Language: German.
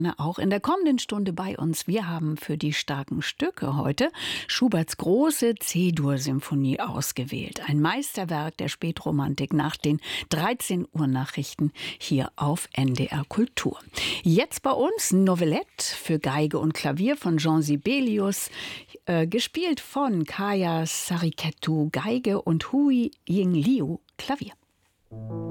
Auch in der kommenden Stunde bei uns. Wir haben für die starken Stücke heute Schuberts große C-Dur-Symphonie ausgewählt. Ein Meisterwerk der Spätromantik nach den 13 Uhr Nachrichten hier auf NDR Kultur. Jetzt bei uns Novelette für Geige und Klavier von Jean Sibelius, gespielt von Kaya Sarikettu Geige und Hui Ying Liu Klavier.